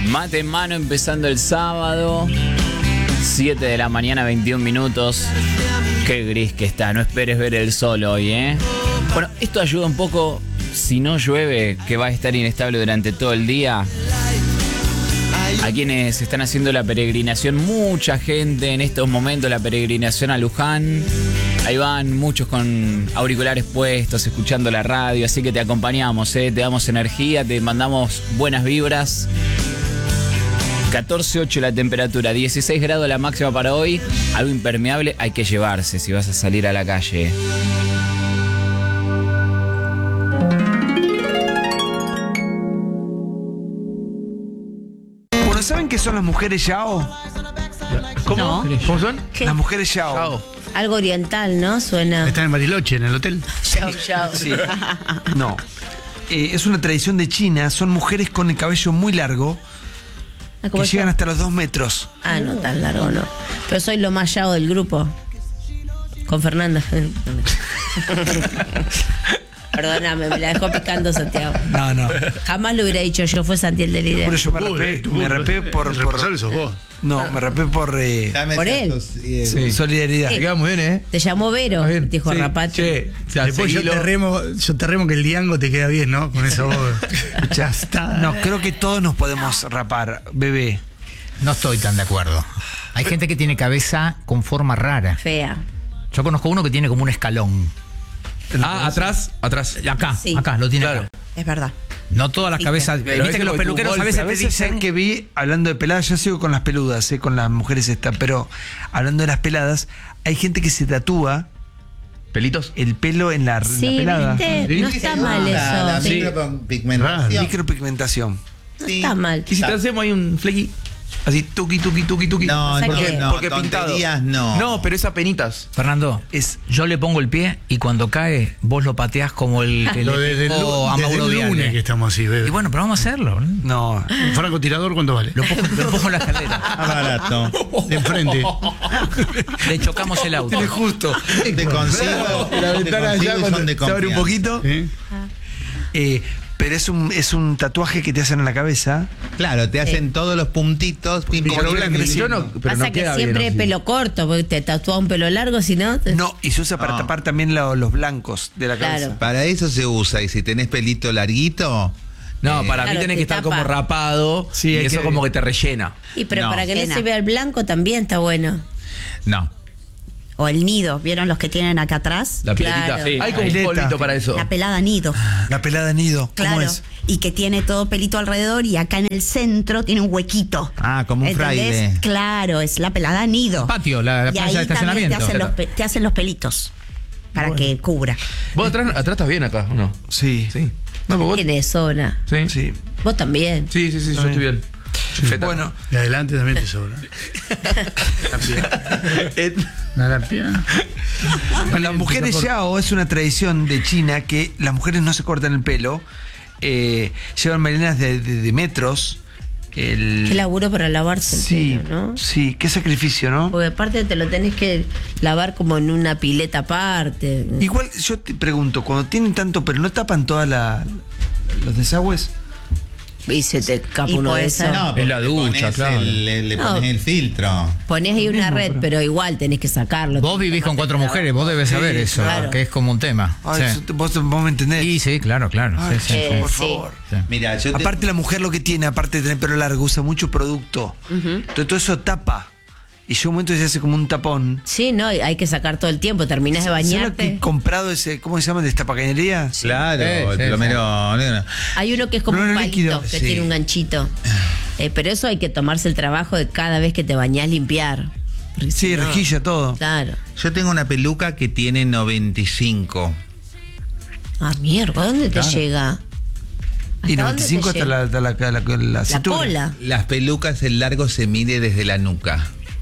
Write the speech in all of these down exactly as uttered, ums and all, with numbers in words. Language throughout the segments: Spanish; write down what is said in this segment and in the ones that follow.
Mate en mano, empezando el sábado. siete de la mañana, veintiún minutos. Qué gris que está, no esperes ver el sol hoy, ¿eh? Bueno, esto ayuda un poco, si no llueve, que va a estar inestable durante todo el día. A quienes están haciendo la peregrinación, mucha gente en estos momentos, la peregrinación a Luján. Ahí van muchos con auriculares puestos, escuchando la radio, así que te acompañamos, ¿eh? Te damos energía, te mandamos buenas vibras. catorce ocho la temperatura, dieciséis grados la máxima para hoy. Algo impermeable hay que llevarse si vas a salir a la calle. Bueno, ¿saben qué son las mujeres Yao? ¿Cómo? No. ¿Cómo son? ¿Qué? Las mujeres Yao. Chao. Algo oriental, ¿no? Suena. Están en Bariloche, en el hotel. Chao, chao. Sí. No. Eh, es una tradición de China. Son mujeres con el cabello muy largo Ah, ¿cómo que llegan está? hasta los dos metros. Ah, no tan largo, no. Pero soy lo más yao del grupo. Con Fernanda. Perdóname, me la dejó picando Santiago. No, no. Jamás lo hubiera dicho yo, fue Santiago de la idea. Por eso me Uy, rapé, tú, me rapé por, el por- responsable sos vos. No, me rapé por eh, Por él. sí, solidaridad. Sí. Te queda muy bien, ¿eh? Te llamó Vero, Está bien. dijo Sí. Rapate. Che, o sea, Después yo seguilo. te, remo, yo te remo que el diango te queda bien, ¿no? Con esa voz. Ya está. No, creo que todos nos podemos rapar, bebé. No estoy tan de acuerdo. Hay gente que tiene cabeza con forma rara. Fea. Yo conozco uno que tiene como un escalón. Ah, atrás, atrás. Acá, Sí. acá, lo tiene Claro. acá. Es verdad. No todas las Sí, cabezas. pero Viste es que los como tu peluqueros a golpe. veces A te veces dicen que vi, hablando de peladas, yo sigo con las peludas, eh, con las mujeres esta, pero hablando de las peladas, hay gente que se tatúa ¿Pelitos? el pelo en la, en la Sí, pelada. viste, ¿Sí? no está mal La eso. Sí. micropigmentación. Micropigmentación. No está mal. ¿Y si te hacemos ahí un flequi? Así, tuki, tuki, tuki, tuki. No, O sea porque, que- no, porque pintado. tonterías no. No, pero es a penitas. Fernando, Es yo le pongo el pie y cuando cae, vos lo pateás como el que Lo le desde el, pegó a desde Mauro el Viale. lunes que estamos así, bebé. Y bueno, pero vamos a hacerlo. ¿no? no. ¿Un francotirador cuánto vale? Lo pongo, lo pongo en la escalera. Ah, barato. De enfrente. Le chocamos el auto. Es justo. Te consigo. La te ventana consigo allá y cuando son de se abre un confianza. poquito. ¿Sí? Eh, pero es un, es un tatuaje que te hacen en la cabeza. Claro, te hacen todos los puntitos. Pim, pim, Como pim, que pim, creció, pim. no, pero Pasa no que queda siempre bien. así. pelo corto, porque te tatúa un pelo largo, si no. te- No, y se usa para No. tapar también lo- los blancos de la cabeza. Claro. Para eso se usa. Y si tenés pelito larguito. No, para Claro, mí tenés te que estar tapa. como rapado. Sí, y hay eso que- como que te rellena. Y pero No. para que no Pena. se vea el blanco también está bueno. No. O el nido, ¿vieron los que tienen acá atrás? La Claro. peletita. Sí. Hay como un Pileta. polvito para eso. La pelada nido, La pelada nido. ¿Cómo claro. es? Y que tiene todo pelito alrededor y acá en el centro tiene un huequito. Ah, como un ¿Entendés? fraile. Claro, es la pelada nido. Patio, la, la y plaza ahí de también te estacionamiento. hacen, los, pe- te hacen los pelitos para que cubra. Vos atrás, atrás estás bien acá, ¿o no? Sí. Sí. No, pero vos. Tiene zona. Sí. Sí. Vos también. Sí, sí, sí, yo estoy bien. Feta. Bueno, Y adelante también te sobra. Eh, Una lapia. las mujeres Yao es una tradición de China que las mujeres no se cortan el pelo, eh, llevan melenas de, de- de metros. El, Qué laburo para lavarse el sí, pelo, ¿no? sí, qué sacrificio, ¿no? Porque aparte te lo tenés que lavar como en una pileta aparte. Igual yo te pregunto, cuando tienen tanto pelo, ¿no tapan todas la, los desagües? Y se te escapa Y uno puede de ser. esos. No, Es la porque ducha, pones claro. el- le le No. pones el filtro. Ponés ahí una red, pero igual tenés que sacarlo. Vos vivís con cuatro mujeres, vos debes saber eso, claro. que es como un tema. Ay, Sí. eso te- vos, vos me entendés. Y sí, claro, claro. Ay, sí, sí, Eh, sí. por sí. favor. Sí. Mira, yo te- Aparte la mujer lo que tiene, aparte de tener pelo largo, usa mucho producto. Entonces todo eso tapa. Y yo un momento se hace como un tapón. Sí, no, hay que sacar todo el tiempo. Terminás de ¿Sabes lo que he bañarte. comprado ese, ¿cómo se llama? ¿De estapacañería? Claro, Sí, el sí, plomero negro. Hay uno que es como No, un no, palito, líquido. que Sí. tiene un ganchito. Eh, pero eso hay que tomarse el trabajo de cada vez que te bañás limpiar. Porque si Sí, no- rejilla, todo. Claro. Yo tengo una peluca que tiene noventa y cinco. Ah, mierda, ¿dónde te llega? Y ¿Hasta noventa y cinco dónde hasta te la, llega? hasta la, la, la, la La cintura. cola. Las pelucas, el largo se mide desde la nuca.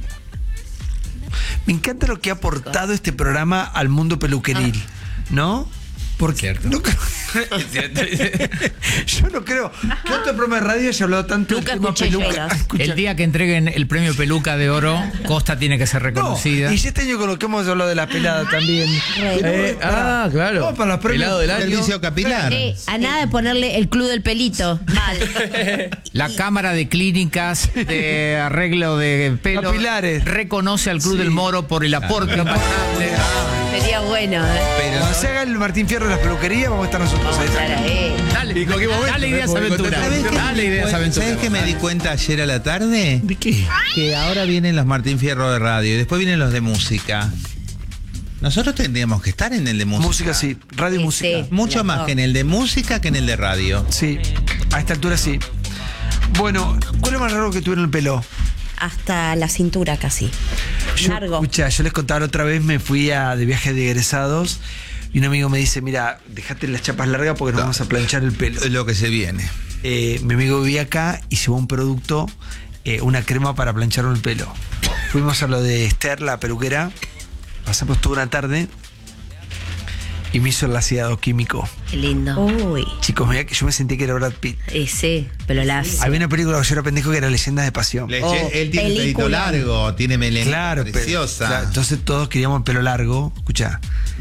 Me encanta lo que ha aportado este programa al mundo peluqueril, ¿no? Porque Cierto. no- Yo no creo. ¿Qué otro programa de radio haya hablado tanto Nunca del tema escuché peluca? pelos. Escucha. El día que entreguen el premio Peluca de Oro, Costa tiene que ser No, reconocida. y este año con lo que hemos hablado de la pelada también. Eh, ah, claro. Vamos para los premios. Pelado del año. Servicio capilar. Eh, a nada de ponerle el club del pelito. Mal. La Cámara de Clínicas de Arreglo de Pelo Capilares. reconoce al Club Sí. del Moro por el aporte impagable. Sería bueno, ¿eh? Pero Cuando se haga el Martín Fierro de las peluquerías, vamos a estar nosotros Vamos a ahí. estar ahí. Dale, ¿Y con qué momento? dale ideas Porque aventuras. ¿Sabés qué me Dale di ideas cuenta- aventuras. ¿Sabés que me di cuenta ayer a la tarde? ¿De qué? Que ahora vienen los Martín Fierro de radio y después vienen los de música. Nosotros tendríamos que estar en el de música. Música, sí. Radio y Sí, música. sí. Mucho Los más dos. que en el de música que en el de radio. Sí. A esta altura sí. Bueno, ¿cuál es lo más raro que tuvieron el pelo? Hasta la cintura casi. Yo, Largo. Escucha, yo les contaba la otra vez, me fui a, de viaje de egresados y un amigo me dice, mira, dejate las chapas largas porque nos vamos a planchar el pelo. Lo que se viene. Eh, mi amigo vivía acá y llevó un producto, eh, una crema para plancharme el pelo. Fuimos a lo de Esther, la peluquera, pasamos toda una tarde y me hizo el laseado químico. Qué lindo. Uy. Chicos, mirá que yo me sentí que era Brad Pitt. Y sí, pero las. Había una película que yo era pendejo que era Leyendas de Pasión. Le- Oh, él tiene un pelito película. largo, tiene melena Claro, pero- preciosa. claro, entonces todos queríamos el pelo largo, escucha.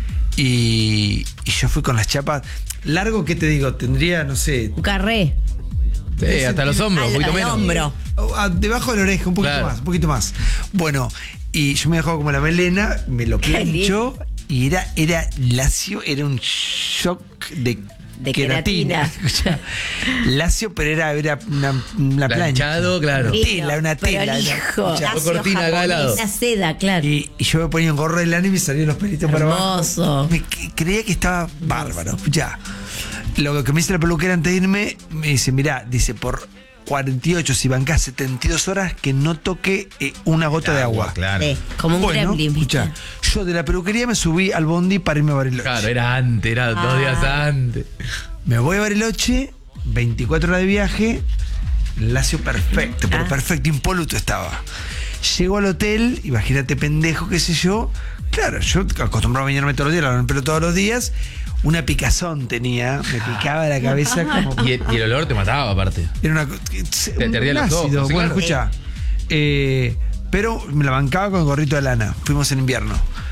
Y, y yo fui con las chapas. Largo, ¿qué te digo? Tendría, no sé, Un carré. Sí, hasta los hombros, un Al, poquito al menos. hombro. oh, ah, debajo de la oreja, un poquito Claro. más, un poquito más. Bueno, y yo me dejaba como la melena, me lo Qué plancho y era, era lacio, era un shock de, De queratina. Escucha, lacio, pero era, era una, una plancha. Planchado, claro. Una tela, una Pero tela. hijo. escucha. Fue cortina acá al lado. Una seda, claro. Y, y yo me ponía un gorro de lana y me salían los pelitos para abajo. Hermoso. Me c- creía que estaba bárbaro. Ya. Lo que me dice la peluquera antes de irme, me dice, mirá, dice, por cuarenta y ocho, si bancás setenta y dos horas, que no toque eh, una gota de agua. Claro. Sí, como un Bueno, gremlin, ¿viste? escucha, yo de la peluquería me subí al bondi para irme a Bariloche. Claro, era antes, era dos Ah. días antes. Me voy a Bariloche, veinticuatro horas de viaje, lacio perfecto, pero Ah. perfecto, impoluto estaba. Llego al hotel, imagínate pendejo, qué sé yo. Claro, yo acostumbrado a bañarme todos los días, lavarme el pelo todos los días. Una picazón tenía, me picaba la cabeza como... Y el, y el olor te mataba, aparte. Era una... co- Te un ardían los ácido. ojos, sí, Bueno, claro. escucha. Eh, pero me la bancaba con el gorrito de lana. Fuimos en invierno.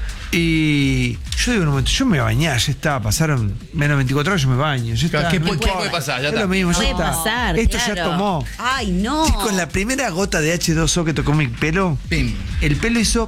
Y yo digo en un momento, yo me voy a bañar, ya está, pasaron menos de veinticuatro horas, yo me baño. Ya está, ¿Qué no puede- importa. qué puede pasar? Ya Es está. lo mismo, ya Puede está. pasar, Esto ya claro. tomó. Ay, no. Chicos, la primera gota de H dos O que tocó mi pelo, Pim. el pelo hizo.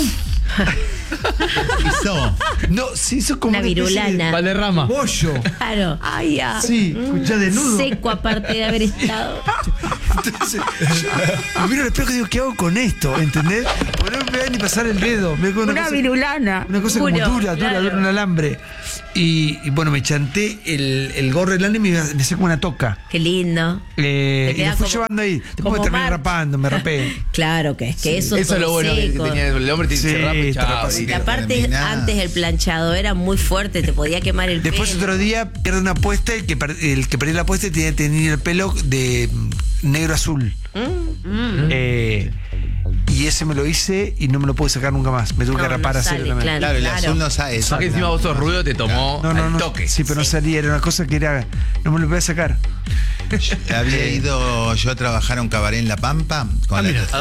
Hizo. No, se hizo como Una especie de virulana. Valderrama. bollo. Claro. Ay, ya. Sí, escuchá de nudo. Seco aparte de haber estado. Entonces, yo me miro al espejo y digo, ¿qué hago con esto? ¿Entendés? Porque no me voy ni pasar el dedo. Me veo una, Una cosa, virulana. una cosa como Juro, dura, dura, claro. dura, un alambre. Y, y bueno, me chanté el, el gorro de lana y me, iba- me hacía como una toca. Qué lindo. Eh, Te y queda lo fui como- llevando ahí. Después como me terminé March. rapando, me rapé. Claro que es que eso, Eso es lo todo bueno que seco. tenía el hombre, te Sí, se rapa y te chao. rapas. Y- Y aparte, terminás. antes el planchado era muy fuerte, te podía quemar el Después pelo. otro día pierde una apuesta, el que, per- el que perdió la apuesta tenía que tener el pelo de mm, negro azul. Mm. Eh, y ese me lo hice y no me lo pude sacar nunca más. Me tuve No, que no rapar así. sale, también. claro. Claro, el Claro. azul no sabe. Más que encima vos sos ruido, te tomó No, no, al no. toque. Sí, pero no salía, era una cosa que era. No me lo podía sacar. Había ido yo a trabajar a un cabaret en La Pampa con la